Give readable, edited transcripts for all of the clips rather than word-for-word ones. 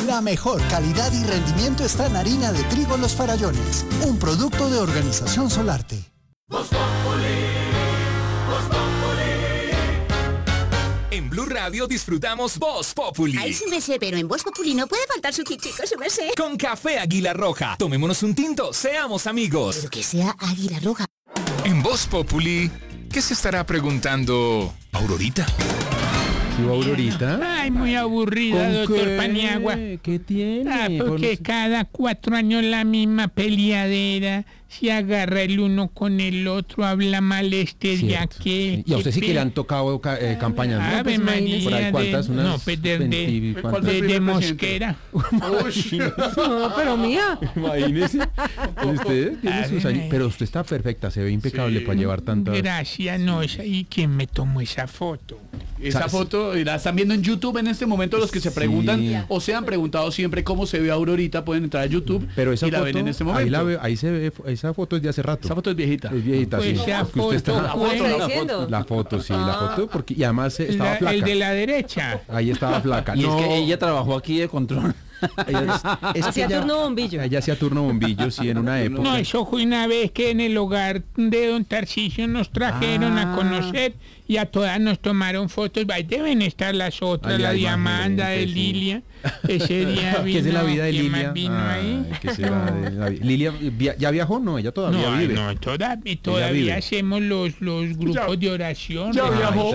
La mejor calidad y rendimiento está en harina de trigo Los Farallones, un producto de Organización Solarte. En Blue Radio disfrutamos Voz Populi. Ay, sí me sé, pero en Voz Populi no puede faltar su tintico, sí me sé. Con café Águila Roja. Tomémonos un tinto, seamos amigos. Pero que sea Águila Roja. En Voz Populi, ¿qué se estará preguntando Aurorita? ¿Aurorita? Ay, muy aburrida, doctor Paniagua. ¿Qué tiene? Porque cada 4 años la misma peleadera, se agarra el uno con el otro, habla mal de aquel. Y a usted sí que le han tocado campañas, ¿no? Ave María, por ahí, ¿cuántas? de Mosquera. No, pero mía. Imagínese. Usted tiene sus años, pero usted está perfecta, se ve impecable para llevar tantas. Gracias, no, ¿y quién me tomó esa foto? Esa foto la están viendo en YouTube en este momento. Los que se preguntan o se han preguntado siempre cómo se ve Aurorita pueden entrar a YouTube, pero esa y la foto, ven en este momento. Ahí se ve, esa foto es de hace rato. Esa foto es viejita. Es viejita, pues sí. La foto, porque y además estaba flaca. El de la derecha. Ahí estaba flaca. Y es que ella trabajó aquí de control. Hacía turno bombillo. Ella hacía turno bombillo, sí, en una época. No, eso fue una vez que en el hogar de don Tarcisio nos trajeron a conocer y a todas nos tomaron fotos. Ahí deben estar las otras, la de Amanda, de Lilia. Ese día vino. ¿Qué es de la vida de Lilia? ¿Qué será de la vida? ¿Lilia ya viajó? No, ella todavía vive. No, todavía hacemos los grupos de oración. Ya viajó.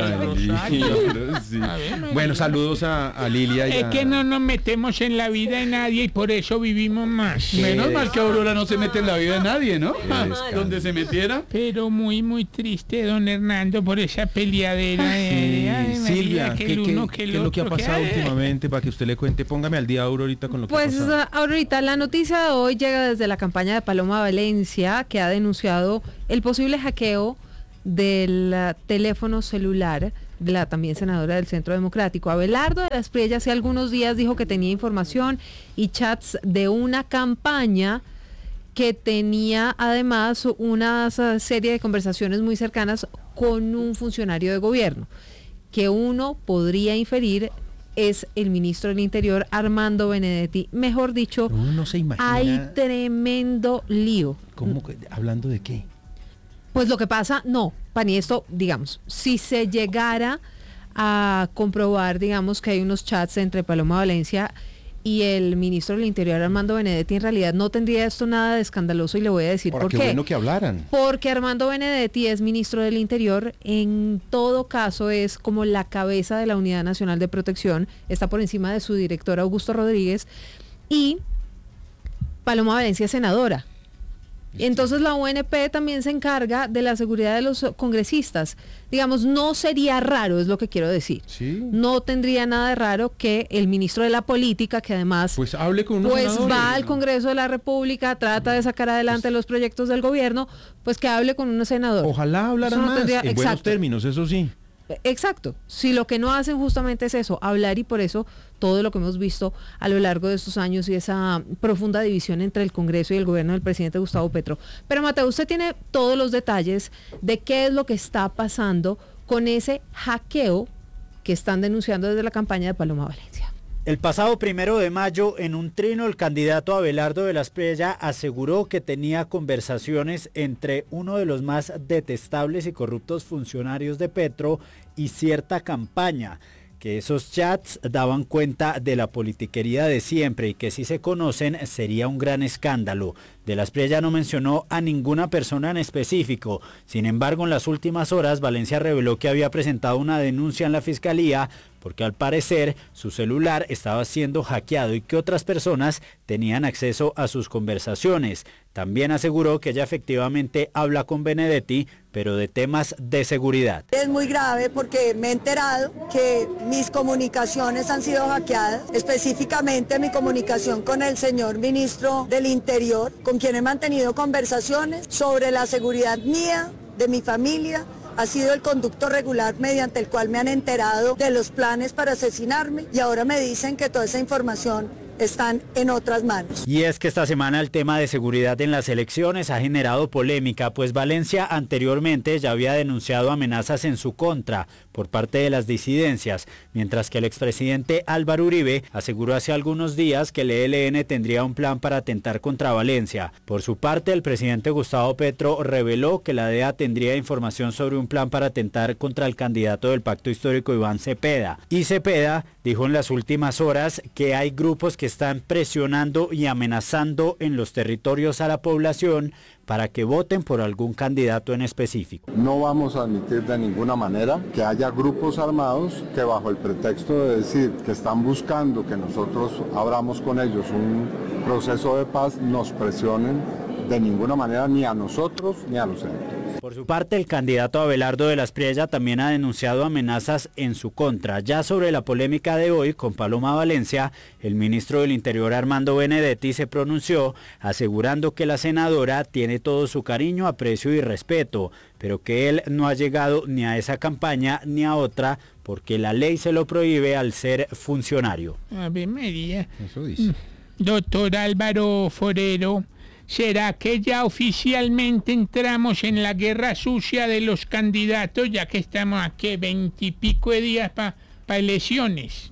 Sí. Bueno, saludos a Lilia. Es que no nos metemos en la vida de nadie y por eso vivimos más. Menos mal que Aurora no se mete en la vida de nadie, ¿no? Donde se metiera. Pero muy, muy triste, don Hernando, por esa peleadera. Silvia, ¿qué es lo que ha pasado últimamente para que usted le cuente? Póngame al día, Aurorita, con lo que ha pasado. Pues, Aurorita, la noticia de hoy llega desde la campaña de Paloma Valencia, que ha denunciado el posible hackeo del teléfono celular de la también senadora del Centro Democrático. Abelardo de las Priella hace algunos días dijo que tenía información y chats de una campaña que tenía además una serie de conversaciones muy cercanas con un funcionario de gobierno, que uno podría inferir es el ministro del Interior, Armando Benedetti. Mejor dicho, uno no se imagina. Hay tremendo lío. ¿Cómo? ¿Hablando de qué? Pues lo que pasa, Pani, esto, digamos, si se llegara a comprobar, digamos, que hay unos chats entre Paloma Valencia y el ministro del Interior, Armando Benedetti, en realidad no tendría esto nada de escandaloso, y le voy a decir por qué. Qué bueno que hablaran. Porque Armando Benedetti es ministro del Interior, en todo caso es como la cabeza de la Unidad Nacional de Protección, está por encima de su director Augusto Rodríguez, y Paloma Valencia es senadora. Entonces la UNP también se encarga de la seguridad de los congresistas. Digamos, no sería raro, es lo que quiero decir. Sí. No tendría nada de raro que el ministro de la Política, que además pues hable con unos senadores, va al Congreso de la República, trata de sacar adelante los proyectos del gobierno, pues que hable con un senador. Ojalá hablaran más, en buenos términos, eso sí. Exacto, si lo que no hacen justamente es eso, hablar, y por eso todo lo que hemos visto a lo largo de estos años y esa profunda división entre el Congreso y el gobierno del presidente Gustavo Petro. Pero Mateo, usted tiene todos los detalles de qué es lo que está pasando con ese hackeo que están denunciando desde la campaña de Paloma Valencia. El pasado 1 de mayo, en un trino, el candidato Abelardo de las Priella aseguró que tenía conversaciones entre uno de los más detestables y corruptos funcionarios de Petro y cierta campaña, que esos chats daban cuenta de la politiquería de siempre y que si se conocen sería un gran escándalo. De las Priella no mencionó a ninguna persona en específico. Sin embargo, en las últimas horas, Valencia reveló que había presentado una denuncia en la Fiscalía porque al parecer su celular estaba siendo hackeado y que otras personas tenían acceso a sus conversaciones. También aseguró que ella efectivamente habla con Benedetti, pero de temas de seguridad. Es muy grave porque me he enterado que mis comunicaciones han sido hackeadas, específicamente mi comunicación con el señor ministro del Interior, con quien he mantenido conversaciones sobre la seguridad mía, de mi familia. Ha sido el conducto regular mediante el cual me han enterado de los planes para asesinarme, y ahora me dicen que toda esa información están en otras manos. Y es que esta semana el tema de seguridad en las elecciones ha generado polémica, pues Valencia anteriormente ya había denunciado amenazas en su contra por parte de las disidencias, mientras que el expresidente Álvaro Uribe aseguró hace algunos días que el ELN tendría un plan para atentar contra Valencia. Por su parte, el presidente Gustavo Petro reveló que la DEA tendría información sobre un plan para atentar contra el candidato del Pacto Histórico Iván Cepeda. Y Cepeda dijo en las últimas horas que hay grupos que están presionando y amenazando en los territorios a la población para que voten por algún candidato en específico. No vamos a admitir de ninguna manera que haya grupos armados que bajo el pretexto de decir que están buscando que nosotros abramos con ellos un proceso de paz nos presionen de ninguna manera ni a nosotros ni a los electores. Por su parte, el candidato Abelardo de la Espriella también ha denunciado amenazas en su contra. Ya sobre la polémica de hoy con Paloma Valencia, el ministro del Interior Armando Benedetti se pronunció asegurando que la senadora tiene todo su cariño, aprecio y respeto, pero que él no ha llegado ni a esa campaña ni a otra porque la ley se lo prohíbe al ser funcionario. Ave María. Eso dice. Doctor Álvaro Forero, ¿será que ya oficialmente entramos en la guerra sucia de los candidatos, ya que estamos aquí 20 y pico de días para elecciones?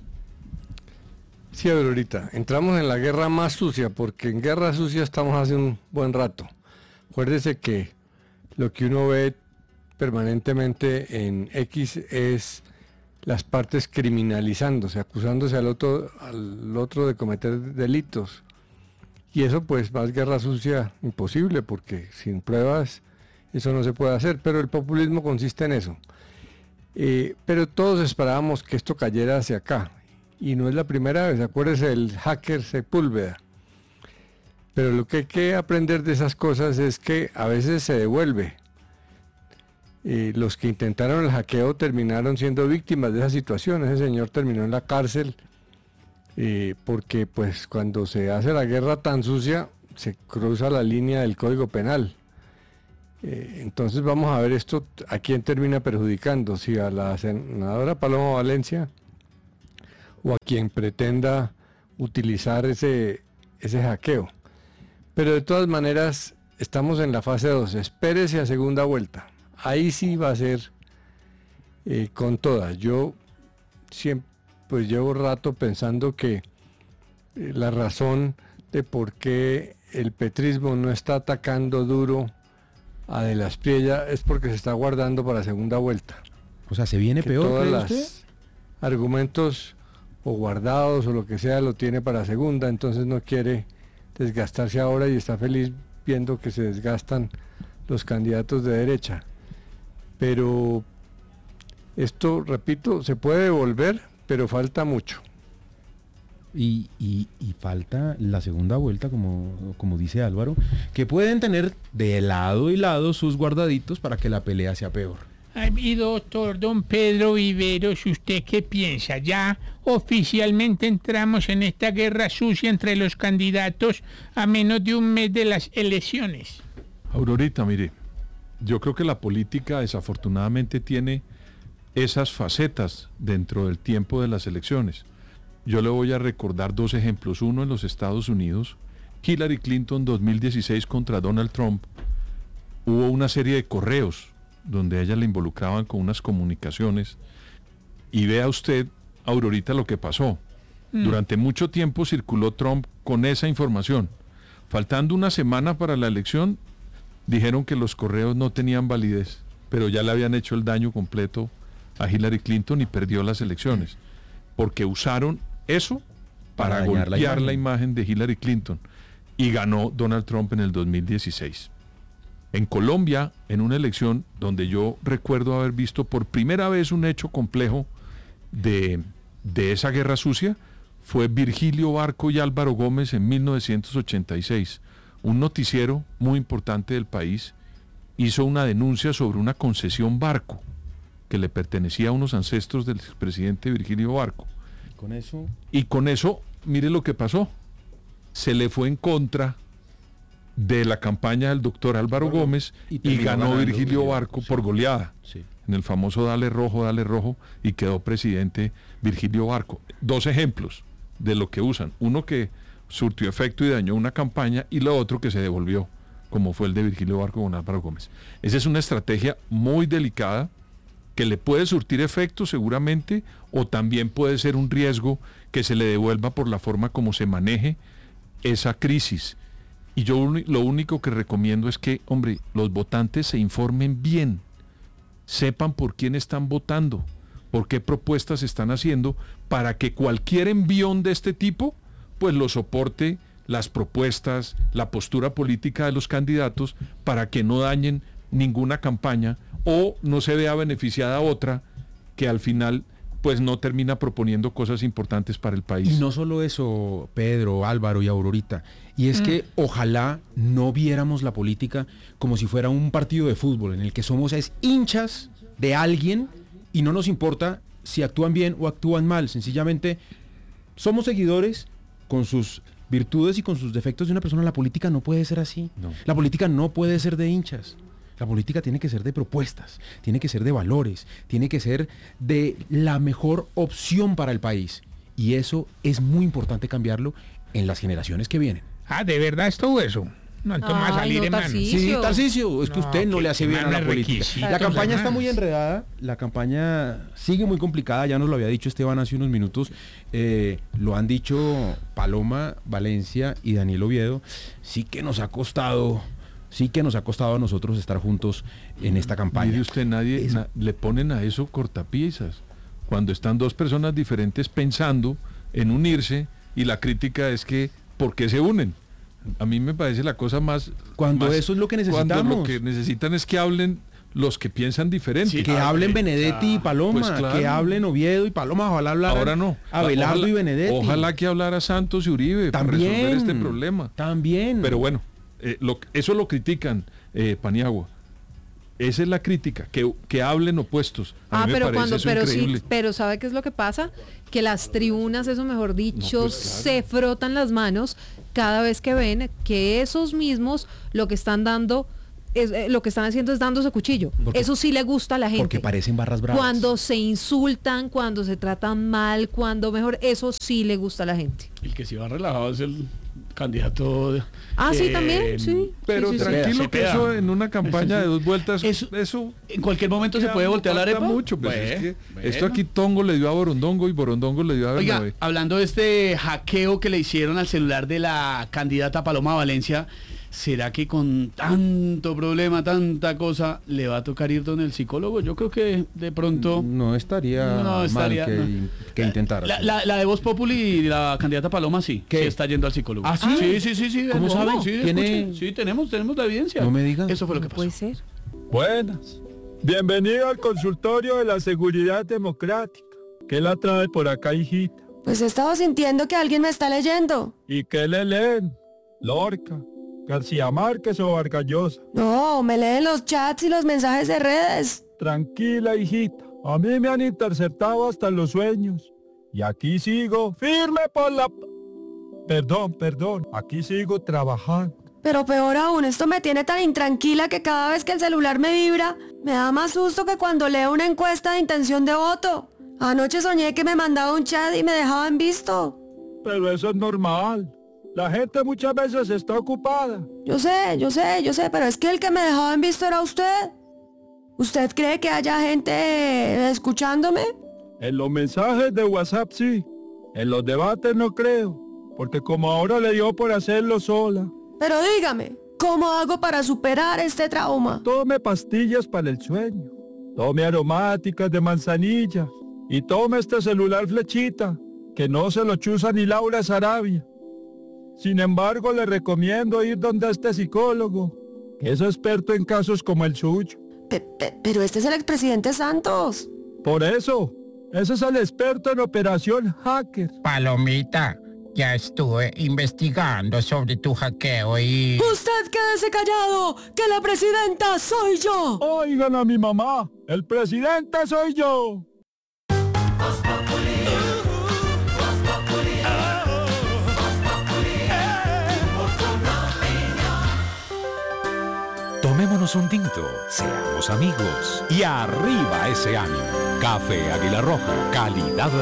Sí, Aurorita, entramos en la guerra más sucia, porque en guerra sucia estamos hace un buen rato. Acuérdese que lo que uno ve permanentemente en X es las partes criminalizándose, acusándose al otro de cometer delitos. Y eso pues más guerra sucia imposible, porque sin pruebas eso no se puede hacer, pero el populismo consiste en eso. Pero todos esperábamos que esto cayera hacia acá, y no es la primera vez, acuérdese del hacker Sepúlveda. Pero lo que hay que aprender de esas cosas es que a veces se devuelve. Los que intentaron el hackeo terminaron siendo víctimas de esa situación, ese señor terminó en la cárcel, porque pues cuando se hace la guerra tan sucia se cruza la línea del Código Penal. Entonces vamos a ver esto a quién termina perjudicando, si a la senadora Paloma Valencia o a quien pretenda utilizar ese hackeo. Pero de todas maneras estamos en la fase 2, espérese a segunda vuelta, ahí sí va a ser con todas. Yo siempre pues llevo rato pensando que la razón de por qué el petrismo no está atacando duro a De la Espriella es porque se está guardando para segunda vuelta. O sea, ¿se viene peor? Todos los argumentos o guardados o lo que sea lo tiene para segunda, entonces no quiere desgastarse ahora y está feliz viendo que se desgastan los candidatos de derecha. Pero esto, repito, se puede devolver, pero falta mucho. Y falta la segunda vuelta, como dice Álvaro, que pueden tener de lado y lado sus guardaditos para que la pelea sea peor. Y doctor don Pedro Viveros, ¿usted qué piensa? ¿Ya oficialmente entramos en esta guerra sucia entre los candidatos a menos de un mes de las elecciones? Aurorita, mire, yo creo que la política desafortunadamente tiene esas facetas dentro del tiempo de las elecciones. Yo le voy a recordar dos ejemplos. Uno, en los Estados Unidos, Hillary Clinton 2016 contra Donald Trump, hubo una serie de correos donde a ella le involucraban con unas comunicaciones, y vea usted, Aurorita, lo que pasó. Durante mucho tiempo circuló Trump con esa información. Faltando una semana para la elección, dijeron que los correos no tenían validez, pero ya le habían hecho el daño completo a Hillary Clinton y perdió las elecciones, porque usaron eso para golpear la imagen de Hillary Clinton, y ganó Donald Trump en el 2016. En Colombia, en una elección donde yo recuerdo haber visto por primera vez un hecho complejo de esa guerra sucia, fue Virgilio Barco y Álvaro Gómez en 1986. Un noticiero muy importante del país hizo una denuncia sobre una concesión Barco que le pertenecía a unos ancestros del expresidente Virgilio Barco. Y con eso, mire lo que pasó. Se le fue en contra de la campaña del doctor Álvaro Gómez y ganó Virgilio Barco por goleada. Sí. En el famoso dale rojo, y quedó presidente Virgilio Barco. Dos ejemplos de lo que usan. Uno que surtió efecto y dañó una campaña y lo otro que se devolvió, como fue el de Virgilio Barco con Álvaro Gómez. Esa es una estrategia muy delicada que le puede surtir efecto seguramente, o también puede ser un riesgo que se le devuelva por la forma como se maneje esa crisis. Y yo lo único que recomiendo es que, hombre, los votantes se informen bien, sepan por quién están votando, por qué propuestas están haciendo, para que cualquier envión de este tipo, pues lo soporte las propuestas, la postura política de los candidatos, para que no dañen ninguna campaña o no se vea beneficiada otra que al final pues no termina proponiendo cosas importantes para el país. Y no solo eso, Pedro, Álvaro y Aurorita, y es que ojalá no viéramos la política como si fuera un partido de fútbol en el que somos hinchas de alguien y no nos importa si actúan bien o actúan mal, sencillamente somos seguidores con sus virtudes y con sus defectos de una persona. La política no puede ser así. No. La política no puede ser de hinchas. La política tiene que ser de propuestas, tiene que ser de valores, tiene que ser de la mejor opción para el país. Y eso es muy importante cambiarlo en las generaciones que vienen. Ah, ¿de verdad es todo eso? No, toma a salir, hermano. Sí, Tarcisio, es que usted no le hace bien a la política. La campaña está muy enredada, la campaña sigue muy complicada, ya nos lo había dicho Esteban hace unos minutos, lo han dicho Paloma Valencia y Daniel Oviedo, sí que nos ha costado a nosotros estar juntos en esta campaña. Mire usted, le ponen a eso cortapiezas, cuando están dos personas diferentes pensando en unirse, y la crítica es que, ¿por qué se unen? A mí me parece la cosa más... eso es lo que necesitamos. Cuando lo que necesitan es que hablen los que piensan diferente. Sí, que hablen Benedetti y Paloma, pues claro, que hablen Oviedo y Paloma, ojalá hablar ahora no. Abelardo y Benedetti. Ojalá que hablara Santos y Uribe también, para resolver este problema. También. Pero bueno, eso lo critican, Paniagua. Esa es la crítica, que hablen opuestos. A mí me parece eso increíble. Sí, pero ¿sabe qué es lo que pasa? Que las tribunas, eso mejor dicho, se frotan las manos cada vez que ven que esos mismos lo que están dando lo que están haciendo es dándose cuchillo. Eso sí le gusta a la gente. Porque parecen barras bravas. Cuando se insultan, cuando se tratan mal, cuando mejor, eso sí le gusta a la gente. El que sí va relajado es el candidato. Sí, también, sí. Pero sí, tranquilo, que eso en una campaña de 2 vueltas, eso en cualquier momento se puede voltear la arepa. Mucho, pues es que esto aquí Tongo le dio a Borondongo y Borondongo le dio a Bernabé. Oiga, hablando de este hackeo que le hicieron al celular de la candidata Paloma Valencia, ¿será que con tanto problema, tanta cosa, le va a tocar ir donde el psicólogo? Yo creo que de pronto... No estaría mal que intentara. La de Voz Populi y la candidata Paloma sí está yendo al psicólogo. ¿Ah, sí? Sí. ¿Cómo saben? Sí, tenemos la evidencia. No me digan. Eso fue lo que pasó. Puede ser. Buenas. Bienvenido al consultorio de la seguridad democrática. ¿Qué la trae por acá, hijita? Pues he estado sintiendo que alguien me está leyendo. ¿Y qué le leen? Lorca, García Márquez o Vargas Llosa. No, me leen los chats y los mensajes de redes. Tranquila, hijita. A mí me han interceptado hasta en los sueños. Y aquí sigo, firme por la... Perdón. Aquí sigo trabajando. Pero peor aún, esto me tiene tan intranquila que cada vez que el celular me vibra, me da más susto que cuando leo una encuesta de intención de voto. Anoche soñé que me mandaba un chat y me dejaba en visto. Pero eso es normal. La gente muchas veces está ocupada. Yo sé, pero es que el que me dejaba en visto era usted. ¿Usted cree que haya gente escuchándome? En los mensajes de WhatsApp sí. En los debates no creo. Porque como ahora le dio por hacerlo sola. Pero dígame, ¿cómo hago para superar este trauma? Tome pastillas para el sueño. Tome aromáticas de manzanilla. Y tome este celular flechita, que no se lo chuza ni Laura Sarabia. Sin embargo, le recomiendo ir donde este psicólogo, que es experto en casos como el suyo. Pero este es el expresidente Santos. Por eso, ese es el experto en operación hacker. Palomita, ya estuve investigando sobre tu hackeo y... ¡Usted quédese callado! ¡Que la presidenta soy yo! Oigan a mi mamá, el presidente soy yo. Tomémonos un tinto, seamos amigos y arriba ese ánimo. Café Águila Roja, calidad